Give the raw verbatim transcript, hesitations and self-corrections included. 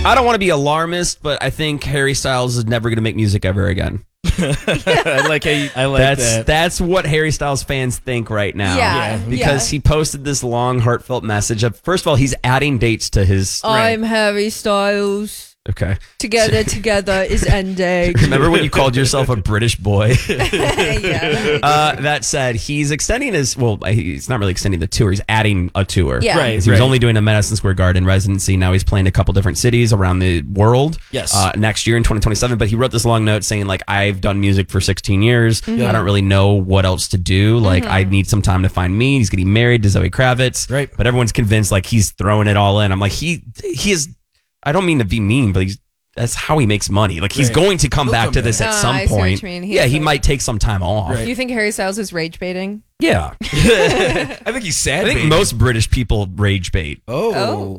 I don't want to be alarmist, but I think Harry Styles is never going to make music ever again. I like how you, I like that's, that. That's what Harry Styles fans think right now. Yeah. Because yeah. he posted this long, heartfelt message of, first of all, he's adding dates to his... I'm Harry Styles. Okay. Together, together is ending. Remember when you called yourself a British boy? yeah. Uh, that said, he's extending his, well, he's not really extending the tour. He's adding a tour. Yeah. Right. He was right. only doing a Madison Square Garden residency. Now he's playing a couple different cities around the world. Yes. Uh, next year in twenty twenty-seven. But he wrote this long note saying, like, I've done music for sixteen years. Mm-hmm. I don't really know what else to do. Like, Mm-hmm. I need some time to find me. He's getting married to Zoe Kravitz. Right. But everyone's convinced, like, he's throwing it all in. I'm like, he, he is, I don't mean to be mean, but he's, that's how he makes money. Like, he's Right. going to come He'll back come to this back. at Oh, some I see what point. you mean. He Yeah, has he a- might take some time off. Right. You think Harry Styles is rage baiting? Yeah. I think he's sad. I think baby. most British people rage bait. Oh. Oh.